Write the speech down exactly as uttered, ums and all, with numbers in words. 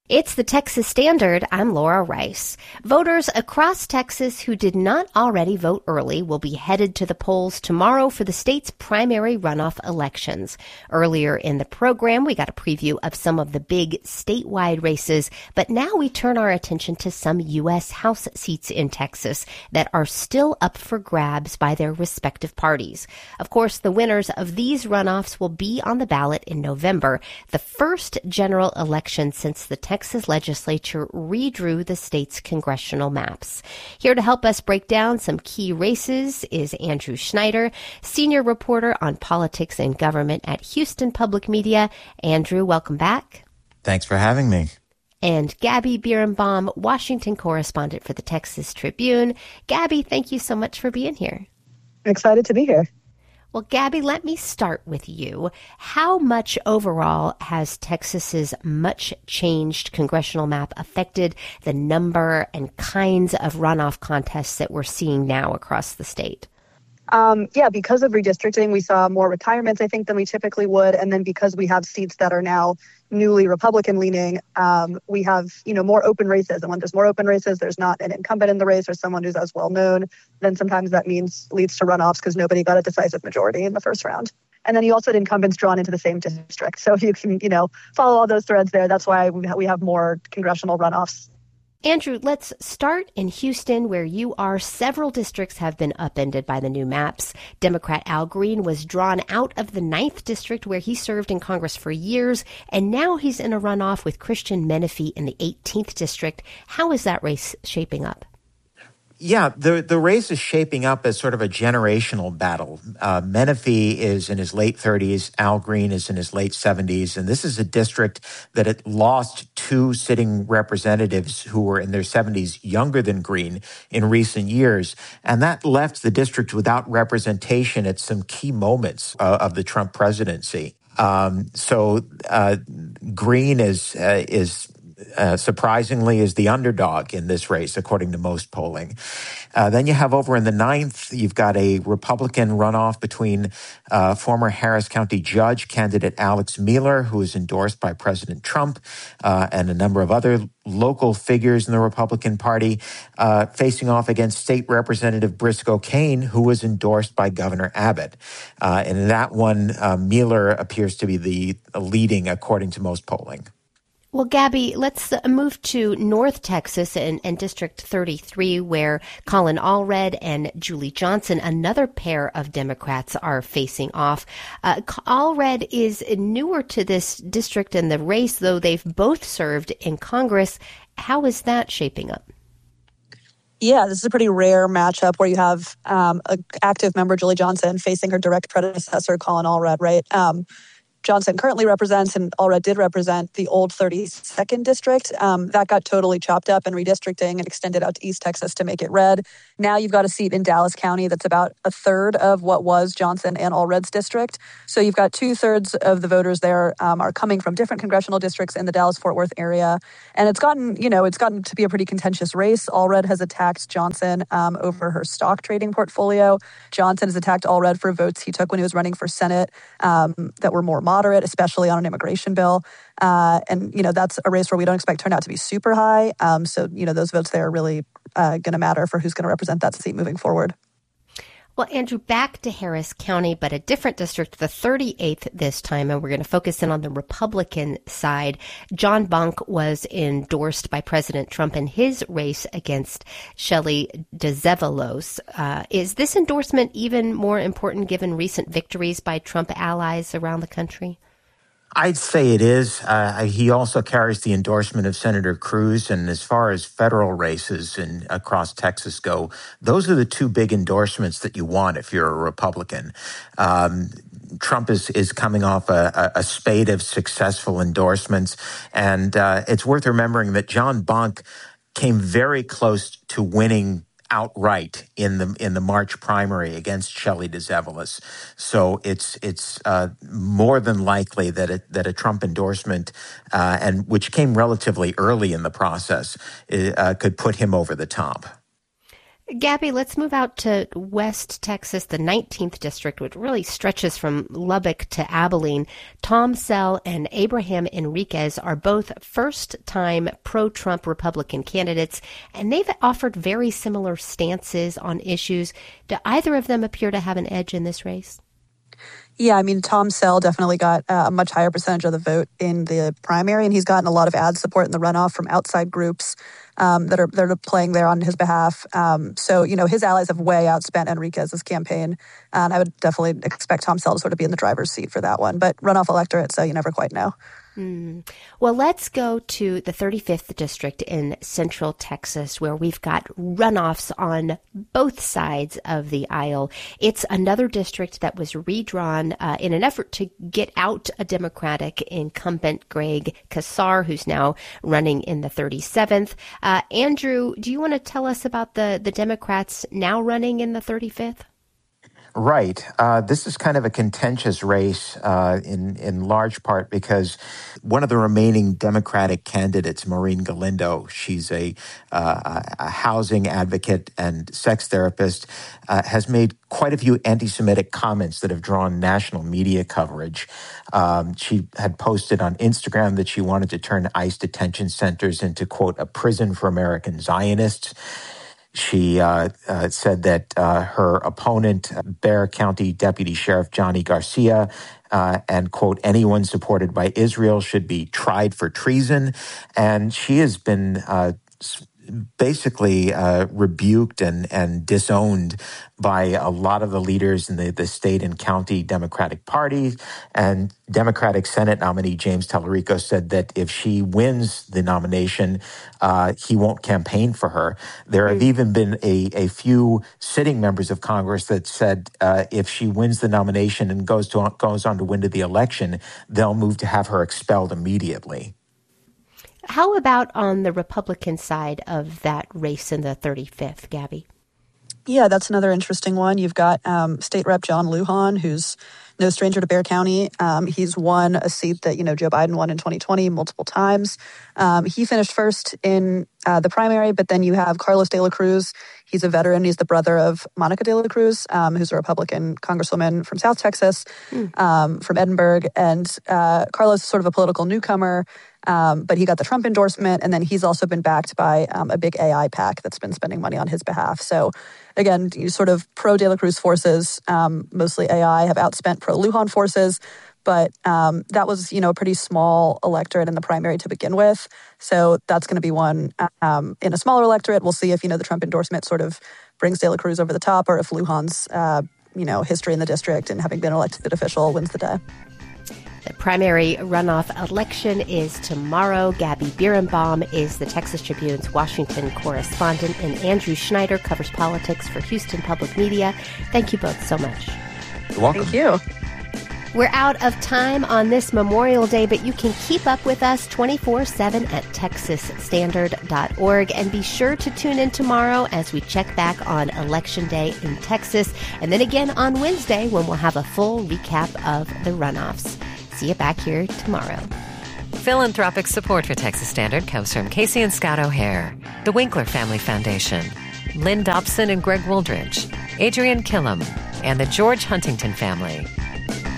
It's the Texas Standard. I'm Laura Rice. Voters across Texas who did not already vote early will be headed to the polls tomorrow for the state's primary runoff elections. Earlier in the program, we got a preview of some of the big statewide races, but now we turn our attention to some U S House seats in Texas that are still up for grabs by their respective parties. Of course, the winners of these runoffs will be on the ballot in November, the first general election since the Texas Texas legislature redrew the state's congressional maps. Here to help us break down some key races is Andrew Schneider, senior reporter on politics and government at Houston Public Media. Andrew, welcome back. Thanks for having me. And Gabby Birnbaum, Washington correspondent for the Texas Tribune. Gabby, thank you so much for being here. Excited to be here. Well, Gabby, let me start with you. How much overall has Texas's much changed congressional map affected the number and kinds of runoff contests that we're seeing now across the state? Um, yeah, because of redistricting, we saw more retirements, I think, than we typically would. And then because we have seats that are now newly Republican leaning, um, we have, you know, more open races. And when there's more open races, there's not an incumbent in the race or someone who's as well known. Then sometimes that means leads to runoffs because nobody got a decisive majority in the first round. And then you also had incumbents drawn into the same district. So you can, you know, follow all those threads there. That's why we have more congressional runoffs. Andrew, let's start in Houston, where you are. Several districts have been upended by the new maps. Democrat Al Green was drawn out of the ninth District, where he served in Congress for years, and now he's in a runoff with Christian Menefee in the eighteenth District. How is that race shaping up? Yeah, the the race is shaping up as sort of a generational battle. Uh, Menefee is in his late thirties. Al Green is in his late seventies. And this is a district that it lost two sitting representatives who were in their seventies, younger than Green, in recent years. And that left the district without representation at some key moments uh, of the Trump presidency. Um, so uh, Green is uh, is... Uh, surprisingly, is the underdog in this race, according to most polling. Uh, then you have over in the ninth, you've got a Republican runoff between uh, former Harris County Judge candidate Alex Mueller, who is endorsed by President Trump, uh, and a number of other local figures in the Republican Party, uh, facing off against State Representative Briscoe Cain, who was endorsed by Governor Abbott. Uh, and in that one, uh, Mueller appears to be the leading, according to most polling. Well, Gabby, let's move to North Texas and, and District thirty-three, where Colin Allred and Julie Johnson, another pair of Democrats, are facing off. Uh, Allred is newer to this district and the race, though they've both served in Congress. How is that shaping up? Yeah, this is a pretty rare matchup where you have um, an active member, Julie Johnson, facing her direct predecessor, Colin Allred, right? Um, Johnson currently represents and Allred did represent the old thirty-second district. Um, that got totally chopped up and redistricting and extended out to East Texas to make it red. Now you've got a seat in Dallas County that's about a third of what was Johnson and Allred's district. So you've got two thirds of the voters there um, are coming from different congressional districts in the Dallas-Fort Worth area. And it's gotten, you know, it's gotten to be a pretty contentious race. Allred has attacked Johnson um, over her stock trading portfolio. Johnson has attacked Allred for votes he took when he was running for Senate um, that were more moderate, especially on an immigration bill. Uh, and, you know, that's a race where we don't expect turnout to be super high. Um, so, you know, those votes there are really uh, going to matter for who's going to represent that seat moving forward. Well, Andrew, back to Harris County, but a different district, the thirty-eighth this time, and we're going to focus in on the Republican side. John Bonk was endorsed by President Trump in his race against Shelley DeZevelos. Uh, is this endorsement even more important given recent victories by Trump allies around the country? I'd say it is. Uh, he also carries the endorsement of Senator Cruz. And as far as federal races in, across Texas go, those are the two big endorsements that you want if you're a Republican. Um, Trump is, is coming off a, a spate of successful endorsements. And uh, it's worth remembering that John Bonk came very close to winning outright in the in the March primary against Shelley DeZevelos. So it's it's uh, more than likely that a, that a Trump endorsement, uh, and which came relatively early in the process, uh, could put him over the top. Gabby, let's move out to West Texas, the nineteenth district, which really stretches from Lubbock to Abilene. Tom Sell and Abraham Enriquez are both first-time pro-Trump Republican candidates, and they've offered very similar stances on issues. Do either of them appear to have an edge in this race? Yeah, I mean, Tom Sell definitely got a much higher percentage of the vote in the primary, and he's gotten a lot of ad support in the runoff from outside groups um, that are that are playing there on his behalf. Um, so, you know, his allies have way outspent Enriquez's campaign, and I would definitely expect Tom Sell to sort of be in the driver's seat for that one. But runoff electorate, so you never quite know. Mm. Well, let's go to the thirty-fifth district in Central Texas, where we've got runoffs on both sides of the aisle. It's another district that was redrawn uh, in an effort to get out a Democratic incumbent, Greg Casar, who's now running in the thirty-seventh. Uh, Andrew, do you want to tell us about the, the Democrats now running in the thirty-fifth? Right. Uh, this is kind of a contentious race uh, in, in large part because one of the remaining Democratic candidates, Maureen Galindo, she's a, uh, a housing advocate and sex therapist, uh, has made quite a few anti-Semitic comments that have drawn national media coverage. Um, she had posted on Instagram that she wanted to turn ICE detention centers into, quote, a prison for American Zionists. She uh, uh, said that uh, her opponent, Bexar County Deputy Sheriff Johnny Garcia, uh, and, quote, anyone supported by Israel should be tried for treason. And she has been uh, basically uh, rebuked and, and disowned by a lot of the leaders in the, the state and county Democratic parties. And Democratic Senate nominee James Tallarico said that if she wins the nomination, uh, he won't campaign for her. There have even been a, a few sitting members of Congress that said uh, if she wins the nomination and goes to goes on to win the election, they'll move to have her expelled immediately. How about on the Republican side of that race in the thirty-fifth, Gabby? Yeah, that's another interesting one. You've got um, State Rep John Lujan, who's no stranger to Bexar County. Um, he's won a seat that, you know, Joe Biden won in twenty twenty multiple times. Um, he finished first in uh, the primary, but then you have Carlos de la Cruz. He's a veteran. He's the brother of Monica de la Cruz, um, who's a Republican congresswoman from South Texas, mm. um, from Edinburgh. And uh, Carlos is sort of a political newcomer, um, but he got the Trump endorsement. And then he's also been backed by um, a big A I PAC that's been spending money on his behalf. So again, you sort of pro-De La Cruz forces, um, mostly A I, have outspent pro-Lujan forces. But um, that was, you know, a pretty small electorate in the primary to begin with. So that's going to be one um, in a smaller electorate. We'll see if, you know, the Trump endorsement sort of brings De La Cruz over the top, or if Lujan's, uh, you know, history in the district and having been elected official wins the day. The primary runoff election is tomorrow. Gabby Birnbaum is the Texas Tribune's Washington correspondent, and Andrew Schneider covers politics for Houston Public Media. Thank you both so much. You're welcome. Thank you. We're out of time on this Memorial Day, but you can keep up with us twenty-four seven at texas standard dot org. And be sure to tune in tomorrow as we check back on Election Day in Texas, and then again on Wednesday when we'll have a full recap of the runoffs. See you back here tomorrow. Philanthropic support for Texas Standard comes from Casey and Scott O'Hare, the Winkler Family Foundation, Lynn Dobson and Greg Wooldridge, Adrian Killam, and the George Huntington family.